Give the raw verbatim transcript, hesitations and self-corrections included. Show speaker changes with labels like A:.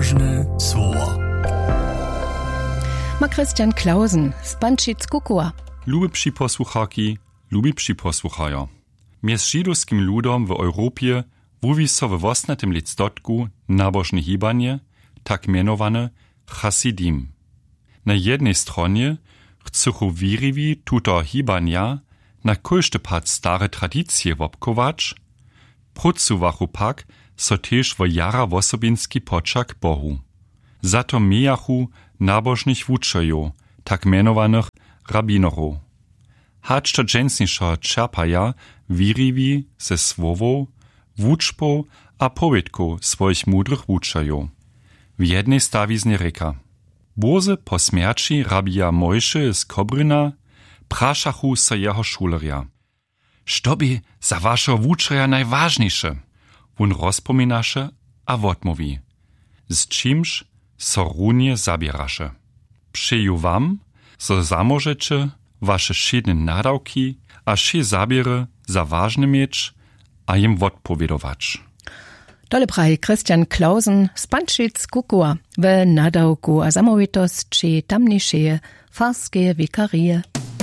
A: Nabożne słowa.
B: Ma Christian Klausen z Pančic-Kukua.
C: Lubipši posłuchaki, lubipši posłuchajo. Mjez židowskim ludom w Europie wuwi so w osnatym licdotku nabożne hibanie, tak mianowane Hasidim. Na jednej stronie chcą wiriwi tuto hibania na kojszty pad stare tradycje wopkować, prócuwachu pak so też w jara wosobinski poczak Bohu. Za to mijachu nabożnych wuczojów, tak mianowanych rabinorów. Hacz to dżęsnisza czerpaja wiriwi ze słowów, wuczbów a powiedków swoich mudrych wuczojów. W jednej stawiznie reka. Boze po śmierci rabija Mojszy z Kobryna praszachu se jeho šulerja. Što bi za vašo wuczoja najważniejsze? Wun rozpominaše a wotmowi. Z czymś so runie zabieraše. Přeju wam, so zamożecie wasze šedne nadawki a še zabiery za ważne mieć a im wotpowiedować.
B: Dole praje Christian Klausen z Pančic-Kukua w nadawku a zamowitost či tamniejsze farskie wikarie.